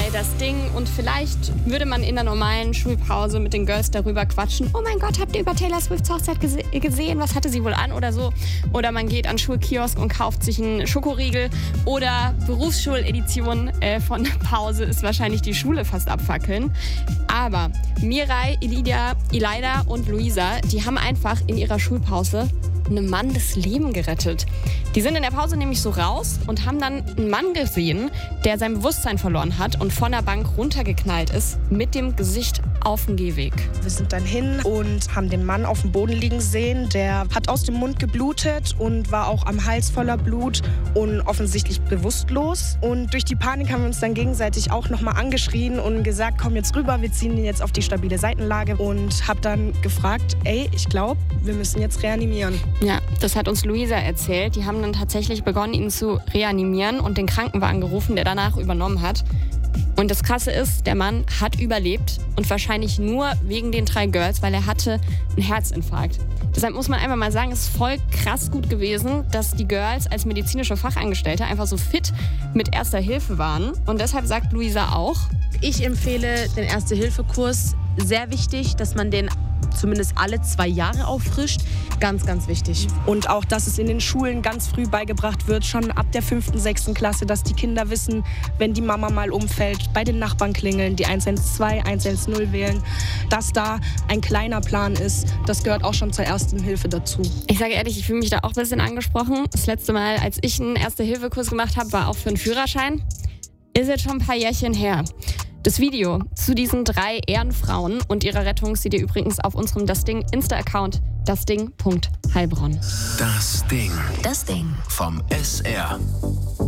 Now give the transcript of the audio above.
das Ding und vielleicht würde man in der normalen Schulpause mit den Girls darüber quatschen. Oh mein Gott, habt ihr über Taylor Swifts Hochzeit gesehen? Was hatte sie wohl an oder so? Oder man geht an den Schulkiosk und kauft sich einen Schokoriegel. Oder Berufsschuledition von Pause ist wahrscheinlich die Schule fast abfackeln. Aber Mirai, Elida und Luisa, die haben einfach in ihrer Schulpause einem Mann das Leben gerettet. Die sind in der Pause nämlich so raus und haben dann einen Mann gesehen, der sein Bewusstsein verloren hat und von der Bank runtergeknallt ist mit dem Gesicht auf dem Gehweg. Wir sind dann hin und haben den Mann auf dem Boden liegen sehen. Der hat aus dem Mund geblutet und war auch am Hals voller Blut und offensichtlich bewusstlos. Und durch die Panik haben wir uns dann gegenseitig auch nochmal angeschrien und gesagt, komm jetzt rüber, wir ziehen ihn jetzt auf die stabile Seitenlage. Und habe dann gefragt, ich glaube, wir müssen jetzt reanimieren. Ja, das hat uns Luisa erzählt. Die haben dann tatsächlich begonnen, ihn zu reanimieren und den Krankenwagen gerufen, der danach übernommen hat. Und das Krasse ist, der Mann hat überlebt und wahrscheinlich nur wegen den 3 Girls, weil er hatte einen Herzinfarkt. Deshalb muss man einfach mal sagen, es ist voll krass gut gewesen, dass die Girls als medizinische Fachangestellte einfach so fit mit Erster Hilfe waren. Und deshalb sagt Luisa auch: Ich empfehle den Erste-Hilfe-Kurs. Sehr wichtig, dass man den zumindest alle 2 Jahre auffrischt. Ganz, ganz wichtig. Und auch, dass es in den Schulen ganz früh beigebracht wird, schon ab der 5., 6. Klasse, dass die Kinder wissen, wenn die Mama mal umfällt, bei den Nachbarn klingeln, die 112, 110 wählen, dass da ein kleiner Plan ist. Das gehört auch schon zur Ersten Hilfe dazu. Ich sage ehrlich, ich fühle mich da auch ein bisschen angesprochen. Das letzte Mal, als ich einen Erste-Hilfe-Kurs gemacht habe, war auch für einen Führerschein. Ist jetzt schon ein paar Jährchen her. Das Video zu diesen 3 Ehrenfrauen und ihrer Rettung seht ihr übrigens auf unserem Das Ding Insta-Account, dasding.heilbronn. Das Ding. Das Ding. Vom SR.